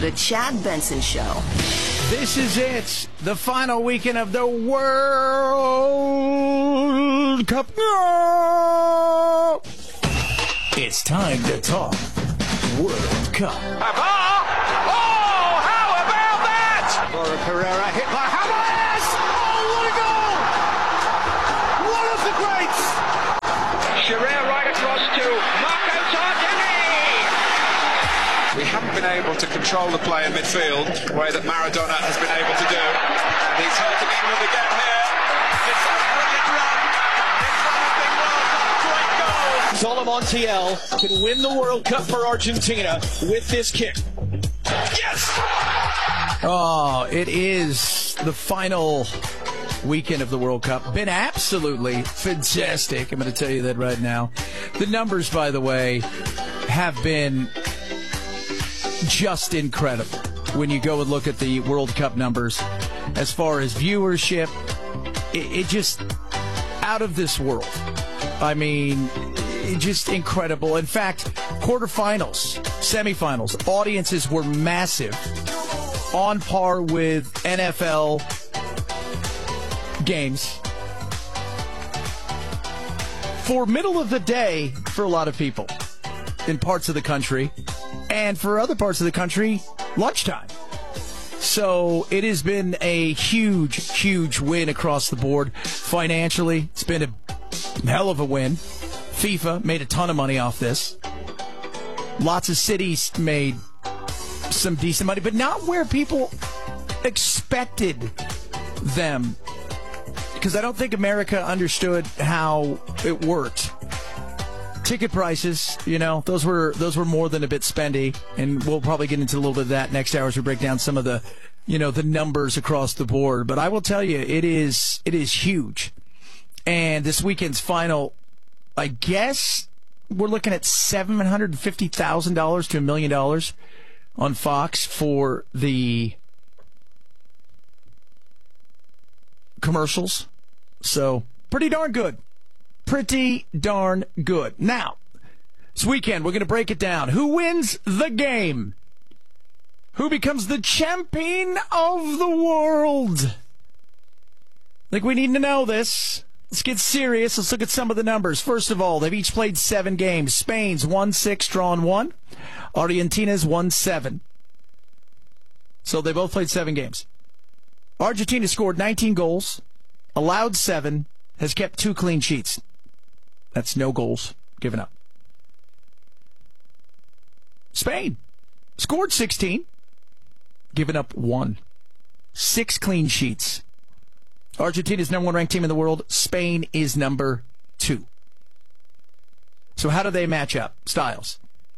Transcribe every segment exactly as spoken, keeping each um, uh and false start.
The Chad Benson Show. This is it. The final weekend of the World Cup. It's time to talk World Cup. Oh, how about that? Laura Pereira hit by Hamas. Oh, what a goal! One of the greats. Shearer right across to Marco Tardini. We haven't been able to control the play in midfield the way that Maradona has been able to do. And he's hurting England again here. It's a brilliant run. It's one of the World Cup great goals. Solo Montiel can win the World Cup for Argentina with this kick. Yes! Oh, it is the final weekend of the World Cup. Been absolutely fantastic. I'm going to tell you that right now. The numbers, by the way, have been just incredible when you go and look at the World Cup numbers. As far as viewership, it, it just out of this world. I mean, it just incredible. In fact, quarterfinals, semifinals, audiences were massive, on par with N F L games. For middle of the day for a lot of people in parts of the country, and for other parts of the country, lunchtime. So it has been a huge, huge win across the board. Financially, it's been a hell of a win. FIFA made a ton of money off this. Lots of cities made some decent money, but not where people expected them. Because I don't think America understood how it worked. Ticket prices, you know, those were those were more than a bit spendy, and we'll probably get into a little bit of that next hour as we break down some of the, you know, the numbers across the board. But I will tell you, it is it is huge. And this weekend's final, I guess we're looking at seven hundred fifty thousand dollars to a million dollars on Fox for the commercials. So pretty darn good. Pretty darn good. Now, this weekend, we're going to break it down. Who wins the game? Who becomes the champion of the world? I think we need to know this. Let's get serious. Let's look at some of the numbers. First of all, they've each played seven games. Spain's won six, drawn one. Argentina's won seven. So they both played seven games. Argentina scored nineteen goals, allowed seven, has kept two clean sheets. That's no goals given up. Spain scored sixteen, given up one. Six clean sheets. Argentina's number one ranked team in the world. Spain is number two. So how do they match up? Styles.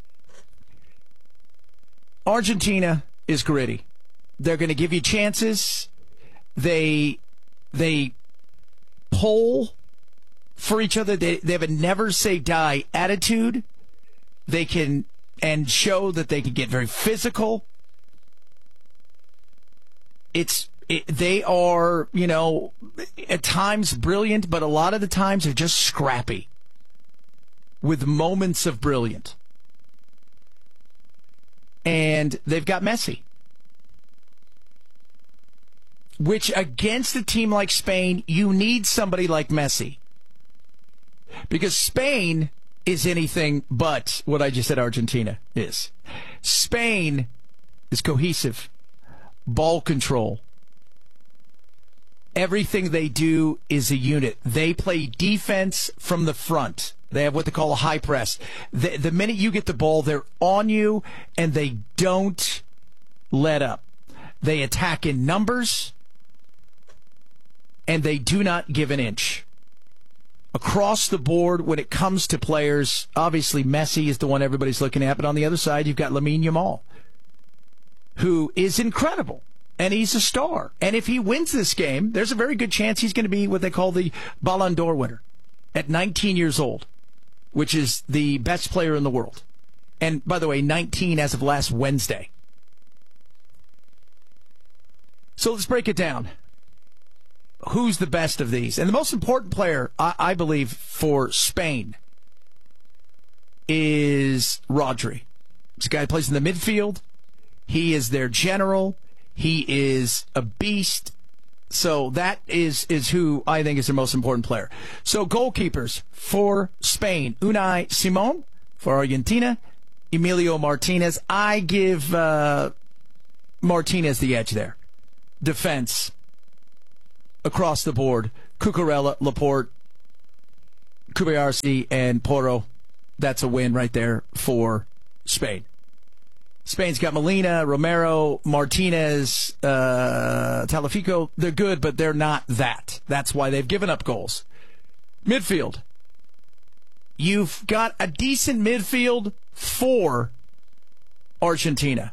Argentina is gritty. They're going to give you chances. They they pull for each other. They, they have a never-say-die attitude. They can and show that they can get very physical. It's it, they are, you know, at times brilliant, but a lot of the times they're just scrappy with moments of brilliant. And they've got Messi, which against a team like Spain, you need somebody like Messi. Because Spain is anything but what I just said Argentina is. Spain is cohesive, ball control. Everything they do is a unit. They play defense from the front. They have what they call a high press. The, the minute you get the ball, they're on you, and they don't let up. They attack in numbers, and they do not give an inch. Across the board, when it comes to players, obviously Messi is the one everybody's looking at, but on the other side, you've got Lamine Yamal, who is incredible, and he's a star. And if he wins this game, there's a very good chance he's going to be what they call the Ballon d'Or winner at nineteen years old, which is the best player in the world. And, by the way, nineteen as of last Wednesday. So let's break it down. Who's the best of these? And the most important player, I, I believe, for Spain is Rodri. This guy plays in the midfield. He is their general. He is a beast. So that is, is who I think is the most important player. So goalkeepers for Spain, Unai Simon. For Argentina, Emilio Martinez. I give uh, Martinez the edge there. Defense across the board. Cucurella, Laporte, Kubayarsi, and Porro. That's a win right there for Spain. Spain's got Molina, Romero, Martinez, uh, Talafico. They're good, but they're not that. That's why they've given up goals. Midfield. You've got a decent midfield for Argentina.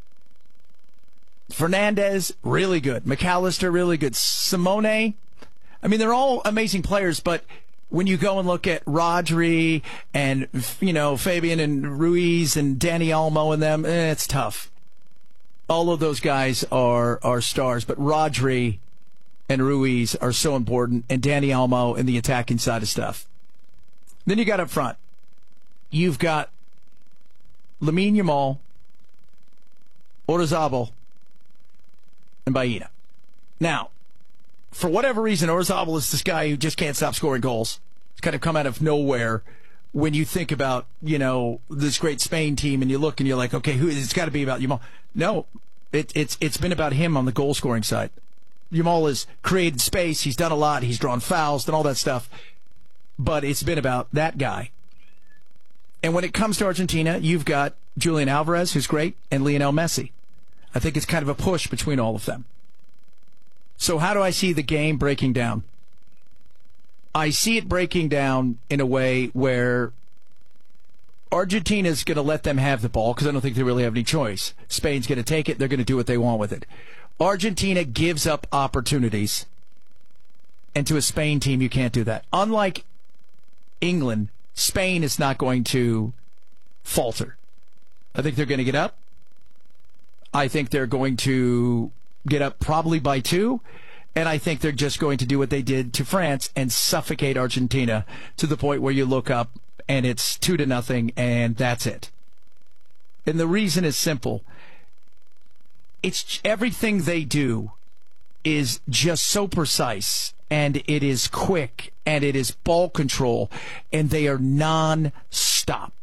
Fernandez, really good. McAllister, really good. Simone, I mean, they're all amazing players, but when you go and look at Rodri and, you know, Fabian and Ruiz and Dani Olmo and them, eh, it's tough. All of those guys are, are stars, but Rodri and Ruiz are so important, and Dani Olmo in the attacking side of stuff. Then you got up front. You've got Lamine Yamal, Oyarzabal, and Baena. Now, for whatever reason, Oyarzabal is this guy who just can't stop scoring goals. It's kind of come out of nowhere when you think about, you know, this great Spain team, and you look and you're like, okay, who? It's got to be about Yamal. No, it, it's it's been about him on the goal-scoring side. Yamal has created space. He's done a lot. He's drawn fouls and all that stuff. But it's been about that guy. And when it comes to Argentina, you've got Julian Alvarez, who's great, and Lionel Messi. I think it's kind of a push between all of them. So how do I see the game breaking down? I see it breaking down in a way where Argentina's going to let them have the ball because I don't think they really have any choice. Spain's going to take it. They're going to do what they want with it. Argentina gives up opportunities. And to a Spain team, you can't do that. Unlike England, Spain is not going to falter. I think they're going to get up. I think they're going to get up probably by two. And I think they're just going to do what they did to France and suffocate Argentina to the point where you look up and it's two to nothing and that's it. And the reason is simple. It's everything they do is just so precise. And it is quick, and it is ball control, and they are non-stop.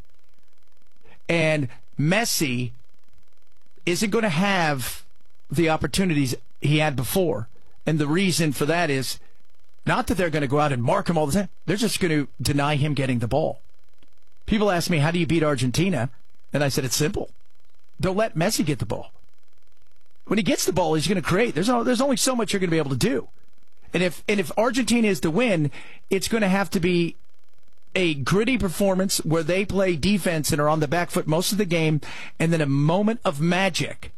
And Messi isn't going to have the opportunities he had before. And the reason for that is not that they're going to go out and mark him all the time. They're just going to deny him getting the ball. People ask me, how do you beat Argentina? And I said, it's simple. Don't let Messi get the ball. When he gets the ball, he's going to create. There's, no, there's only so much you're going to be able to do. And if and if Argentina is to win, it's going to have to be a gritty performance where they play defense and are on the back foot most of the game, and then a moment of magic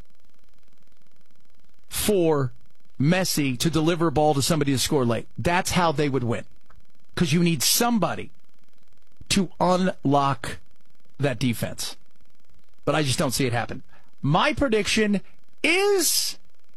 for Messi to deliver a ball to somebody to score late. That's how they would win. Because you need somebody to unlock that defense. But I just don't see it happen. My prediction is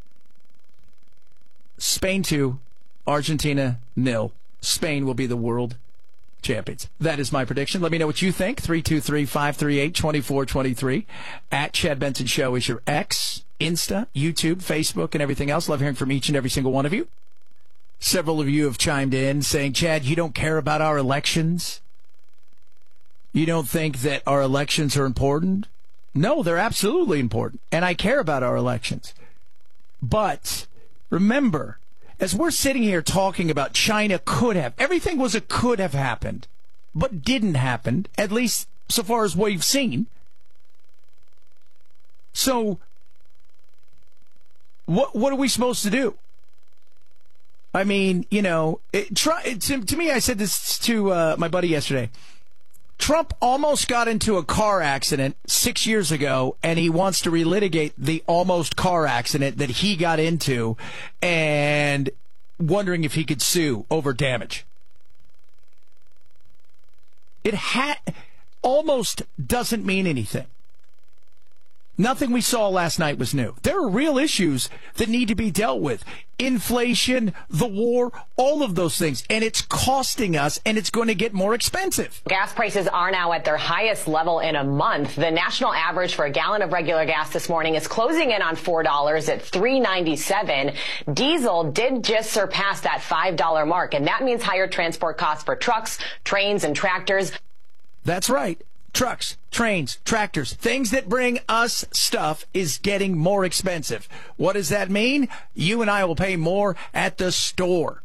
Spain two, Argentina nil. Spain will be the world champions. That is my prediction. Let me know what you think. three two three, five three eight, two four two three. At Chad Benson Show is your X, Insta, YouTube, Facebook, and everything else. Love hearing from each and every single one of you. Several of you have chimed in saying, Chad, you don't care about our elections? You don't think that our elections are important? No, they're absolutely important. And I care about our elections. But remember, as we're sitting here talking about China could have, everything was a could have happened, but didn't happen, at least so far as we've seen. So, what what are we supposed to do? I mean, you know, it, try, it, to, to me, I said this to uh, my buddy yesterday. Trump almost got into a car accident six years ago, and he wants to relitigate the almost car accident that he got into and wondering if he could sue over damage. It ha- almost doesn't mean anything. Nothing we saw last night was new. There are real issues that need to be dealt with. Inflation, the war, all of those things. And it's costing us, and it's going to get more expensive. Gas prices are now at their highest level in a month. The national average for a gallon of regular gas this morning is closing in on four dollars at three ninety-seven. Diesel did just surpass that five dollar mark, and that means higher transport costs for trucks, trains, and tractors. That's right. Trucks, trains, tractors, things that bring us stuff is getting more expensive. What does that mean? You and I will pay more at the store.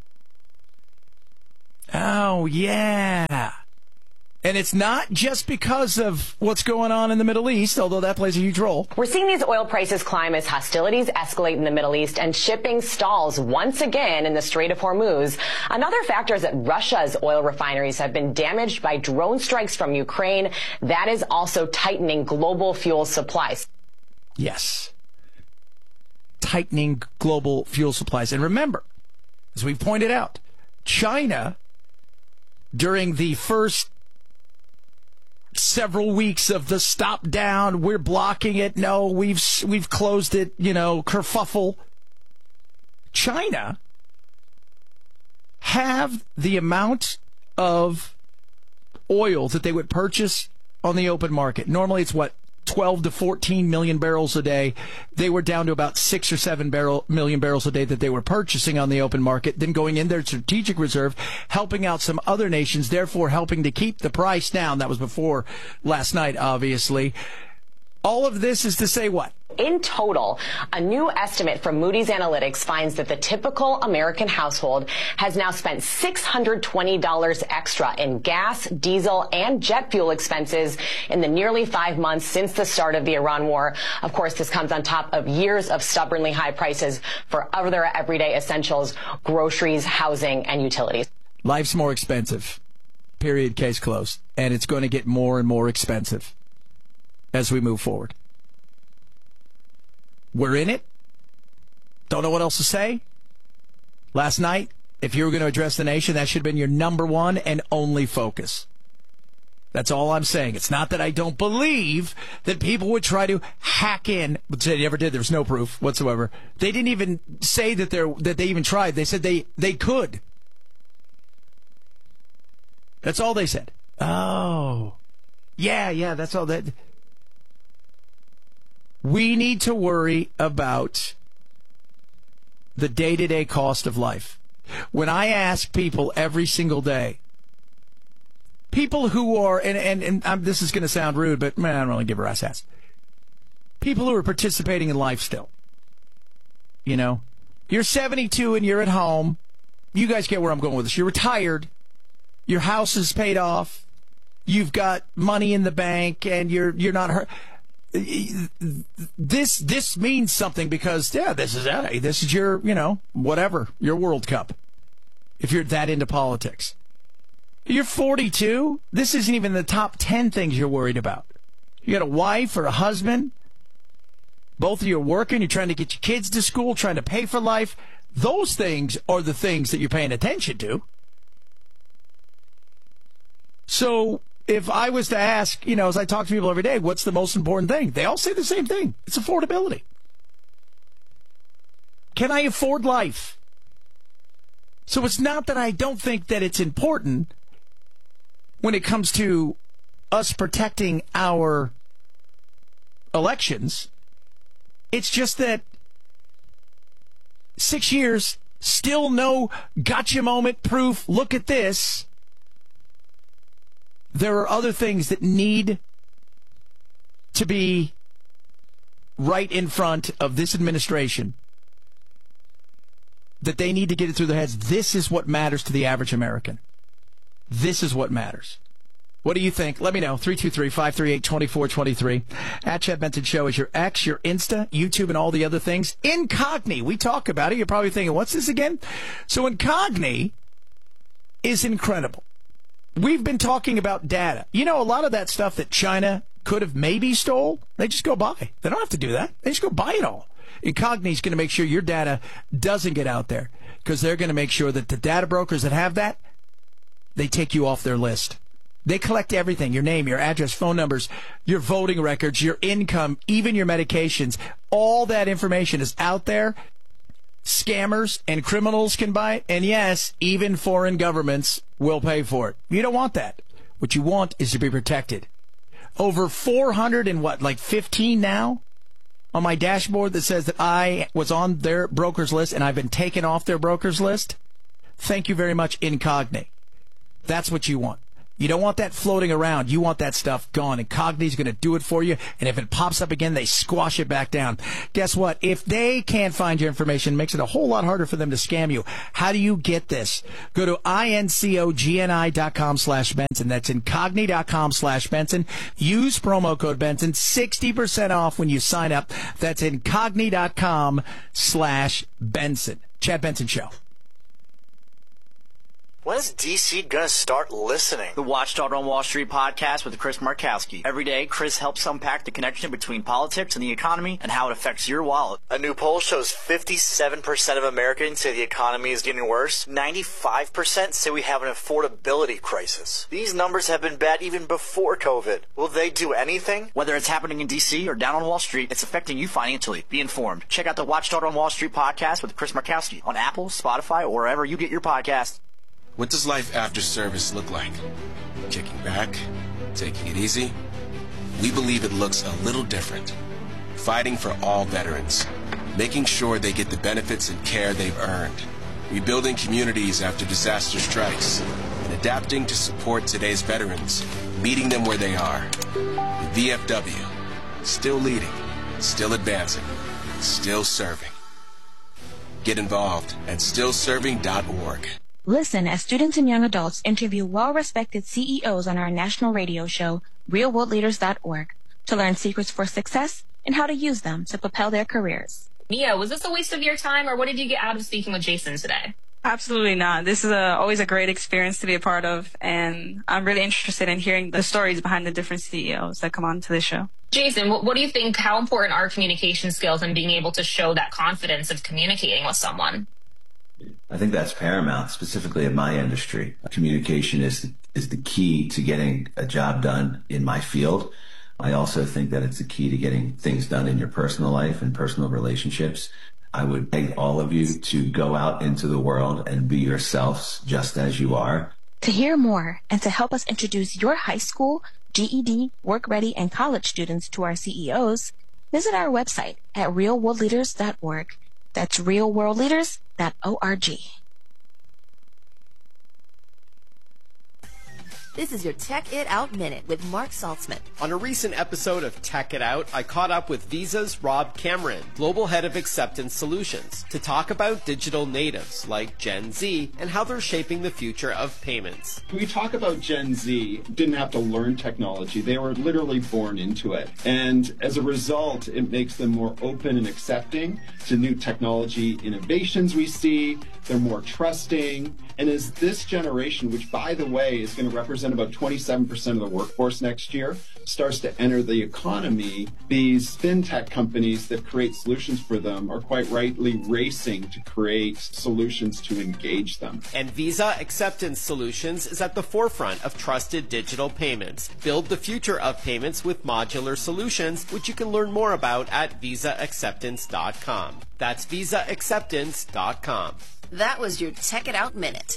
Oh, yeah. And it's not just because of what's going on in the Middle East, although that plays a huge role. We're seeing these oil prices climb as hostilities escalate in the Middle East and shipping stalls once again in the Strait of Hormuz. Another factor is that Russia's oil refineries have been damaged by drone strikes from Ukraine. That is also tightening global fuel supplies. Yes. Tightening global fuel supplies. And remember, as we pointed out, China, during the first several weeks of the stop down, we're blocking it, no, we've we've closed it, you know, kerfuffle. China have the amount of oil that they would purchase on the open market. Normally it's what, twelve to fourteen million barrels a day. They were down to about six or seven barrel, million barrels a day that they were purchasing on the open market, then going in their strategic reserve, helping out some other nations, therefore helping to keep the price down. That was before last night, obviously. All of this is to say what? In total, a new estimate from Moody's Analytics finds that the typical American household has now spent six hundred twenty dollars extra in gas, diesel, and jet fuel expenses in the nearly five months since the start of the Iran war. Of course, this comes on top of years of stubbornly high prices for other everyday essentials, groceries, housing, and utilities. Life's more expensive. Period. Case closed. And it's going to get more and more expensive as we move forward. We're in it. Don't know what else to say. Last night, if you were going to address the nation, that should have been your number one and only focus. That's all I'm saying. It's not that I don't believe that people would try to hack in, but they never did. There was no proof whatsoever. They didn't even say that they that they even tried. They said they, they could. That's all they said. Oh. Yeah, yeah, that's all that... We need to worry about the day-to-day cost of life. When I ask people every single day, people who are, and, and, and um, this is going to sound rude, but man, I don't really give a rat's ass. People who are participating in life still. You know, you're seventy-two and you're at home. You guys get where I'm going with this. You're retired. Your house is paid off. You've got money in the bank and you're you're not hurt. This this means something because, yeah, this is this is your, you know, whatever, your World Cup. If you're that into politics. You're forty-two. This isn't even the top ten things you're worried about. You got a wife or a husband. Both of you are working. You're trying to get your kids to school, trying to pay for life. Those things are the things that you're paying attention to. So if I was to ask, you know, as I talk to people every day, what's the most important thing? They all say the same thing. It's affordability. Can I afford life? So it's not that I don't think that it's important when it comes to us protecting our elections. It's just that six years, still no gotcha moment proof. Look at this. There are other things that need to be right in front of this administration, that they need to get it through their heads. This is what matters to the average American. This is what matters. What do you think? Let me know. three two three, five three eight, two four two three. At Chad Benson Show is your X, your Insta, YouTube, and all the other things. Incogni. We talk about it. You're probably thinking, what's this again? So Incogni is incredible. We've been talking about data. You know, a lot of that stuff that China could have maybe stole, they just go buy. They don't have to do that. They just go buy it all. Incogni is going to make sure your data doesn't get out there because they're going to make sure that the data brokers that have that, they take you off their list. They collect everything, your name, your address, phone numbers, your voting records, your income, even your medications. All that information is out there. Scammers and criminals can buy it. And yes, even foreign governments will pay for it. You don't want that. What you want is to be protected. Over four hundred and what, like fifteen now on my dashboard that says that I was on their broker's list and I've been taken off their broker's list. Thank you very much, Incogni. That's what you want. You don't want that floating around. You want that stuff gone. Incogni's going to do it for you. And if it pops up again, they squash it back down. Guess what? If they can't find your information, it makes it a whole lot harder for them to scam you. How do you get this? Go to incogni dot com slash Benson. That's incogni dot com slash Benson. Use promo code Benson. sixty percent off when you sign up. That's incogni dot com slash Benson. Chad Benson Show. When is D C going to start listening? The Watchdog on Wall Street podcast with Chris Markowski. Every day, Chris helps unpack the connection between politics and the economy and how it affects your wallet. A new poll shows fifty-seven percent of Americans say the economy is getting worse. ninety-five percent say we have an affordability crisis. These numbers have been bad even before COVID. Will they do anything? Whether it's happening in D C or down on Wall Street, it's affecting you financially. Be informed. Check out the Watchdog on Wall Street podcast with Chris Markowski on Apple, Spotify, or wherever you get your podcasts. What does life after service look like? Kicking back? Taking it easy? We believe it looks a little different. Fighting for all veterans. Making sure they get the benefits and care they've earned. Rebuilding communities after disaster strikes. And adapting to support today's veterans. Meeting them where they are. The V F W. Still leading. Still advancing. Still serving. Get involved at still serving dot org. Listen as students and young adults interview well-respected C E Os on our national radio show, real world leaders dot org, to learn secrets for success and how to use them to propel their careers. Mia, was this a waste of your time, or what did you get out of speaking with Jason today? Absolutely not. This is a, always a great experience to be a part of, and I'm really interested in hearing the stories behind the different C E Os that come on to the show. Jason, what, what do you think, how important are communication skills and being able to show that confidence of communicating with someone? I think that's paramount, specifically in my industry. Communication is is the key to getting a job done in my field. I also think that it's the key to getting things done in your personal life and personal relationships. I would beg all of you to go out into the world and be yourselves just as you are. To hear more and to help us introduce your high school, G E D, work ready, and college students to our C E Os, visit our website at real world leaders dot org. That's real world leaders dot org. This is your Tech It Out Minute with Mark Saltzman. On a recent episode of Tech It Out, I caught up with Visa's Rob Cameron, Global Head of Acceptance Solutions, to talk about digital natives like Gen Z and how they're shaping the future of payments. We talk about Gen Z, didn't have to learn technology. They were literally born into it. And as a result, it makes them more open and accepting to new technology innovations we see. They're more trusting. And as this generation, which, by the way, is going to represent about twenty-seven percent of the workforce next year, starts to enter the economy, these fintech companies that create solutions for them are quite rightly racing to create solutions to engage them. And Visa Acceptance Solutions is at the forefront of trusted digital payments. Build the future of payments with modular solutions, which you can learn more about at visa acceptance dot com. That's visa acceptance dot com. That was your Tech It Out Minute.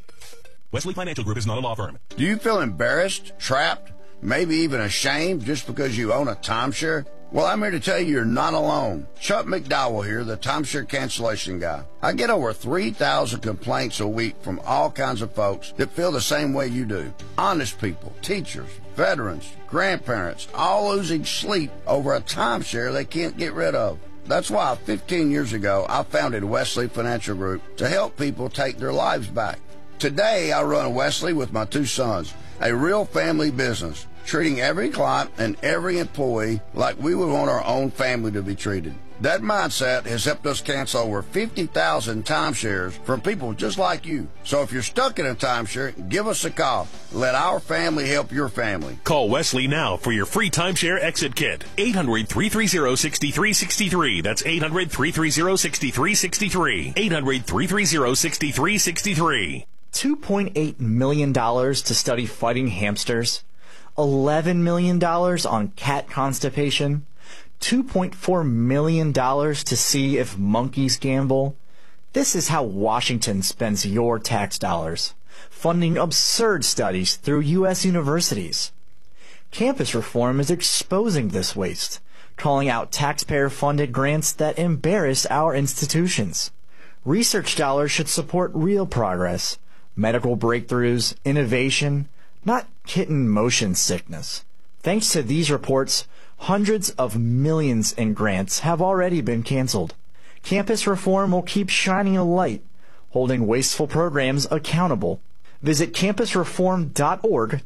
Wesley Financial Group is not a law firm. Do you feel embarrassed, trapped, maybe even ashamed just because you own a timeshare? Well, I'm here to tell you you're not alone. Chuck McDowell here, the timeshare cancellation guy. I get over three thousand complaints a week from all kinds of folks that feel the same way you do. Honest people, teachers, veterans, grandparents, all losing sleep over a timeshare they can't get rid of. That's why fifteen years ago, I founded Wesley Financial Group to help people take their lives back. Today, I run Wesley with my two sons, a real family business, treating every client and every employee like we would want our own family to be treated. That mindset has helped us cancel over fifty thousand timeshares from people just like you. So if you're stuck in a timeshare, give us a call. Let our family help your family. Call Wesley now for your free timeshare exit kit. eight hundred, three three zero, six three six three. That's eight hundred, three three zero, six three six three. eight hundred, three three zero, six three six three. two point eight million dollars to study fighting hamsters, eleven million dollars on cat constipation, two point four million dollars to see if monkeys gamble. This is how Washington spends your tax dollars, funding absurd studies through U S universities. Campus reform is exposing this waste, calling out taxpayer-funded grants that embarrass our institutions. Research dollars should support real progress, medical breakthroughs, innovation, not kitten motion sickness. Thanks to these reports, hundreds of millions in grants have already been canceled. Campus reform will keep shining a light, holding wasteful programs accountable. Visit campus reform dot org